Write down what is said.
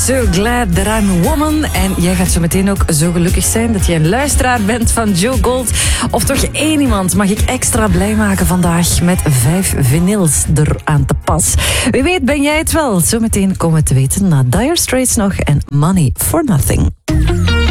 So glad that I'm a woman. En jij gaat zo meteen ook zo gelukkig zijn dat je een luisteraar bent van Joe Gold. Of toch één iemand mag ik extra blij maken vandaag met 5 vinyls er aan te pas. Wie weet ben jij het wel. Zometeen komen we te weten na Dire Straits nog en Money for Nothing.